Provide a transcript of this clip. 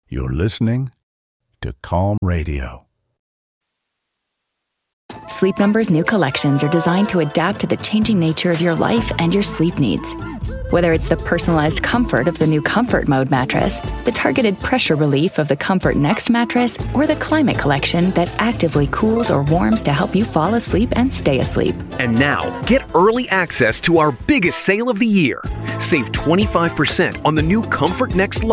You're listening to Calm Radio. Sleep Number's new collections are designed to adapt to the changing nature of your life and your sleep needs. Whether it's the personalized comfort of the new Comfort Mode mattress, the targeted pressure relief of the Comfort Next mattress, or the Climate Collection that actively cools or warms to help you fall asleep and stay asleep. And now, get early access to our biggest sale of the year. Save 25% on the new Comfort Next